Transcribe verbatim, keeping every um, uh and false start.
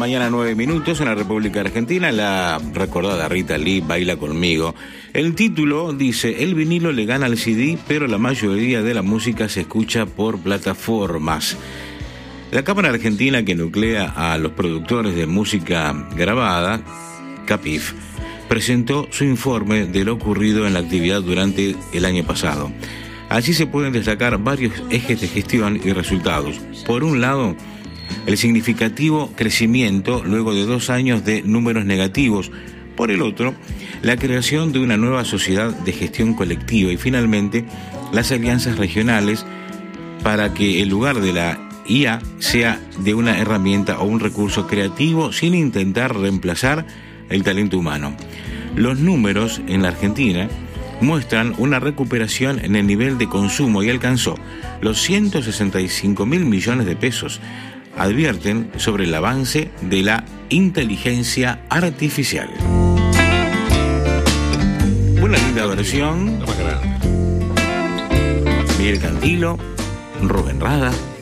mañana, nueve minutos, en la República Argentina. La recordada Rita Lee, Baila Conmigo. El título dice: el vinilo le gana al C D, pero la mayoría de la música se escucha por plataformas. La Cámara Argentina, que nuclea a los productores de música grabada, CAPIF, presentó su informe de lo ocurrido en la actividad durante el año pasado. Allí se pueden destacar varios ejes de gestión y resultados. Por un lado, el significativo crecimiento luego de dos años de números negativos. Por el otro, la creación de una nueva sociedad de gestión colectiva y finalmente las alianzas regionales para que el lugar de la I A sea de una herramienta o un recurso creativo sin intentar reemplazar el talento humano. Los números en la Argentina muestran una recuperación en el nivel de consumo y alcanzó los ciento sesenta y cinco mil millones de pesos. Advierten sobre el avance de la inteligencia artificial. Una linda versión. Miguel Cantilo, Rubén Rada.